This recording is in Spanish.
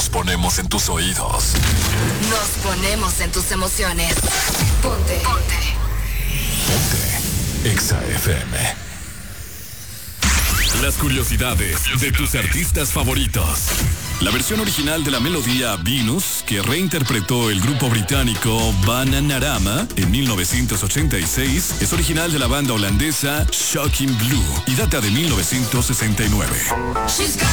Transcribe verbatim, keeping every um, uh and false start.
Nos ponemos en tus oídos. Nos ponemos en tus emociones. Ponte. Ponte. Ponte. Exa F M. Las curiosidades de tus artistas favoritos. La versión original de la melodía Venus, que reinterpretó el grupo británico Bananarama en mil novecientos ochenta y seis, es original de la banda holandesa Shocking Blue y data de mil novecientos sesenta y nueve. She's got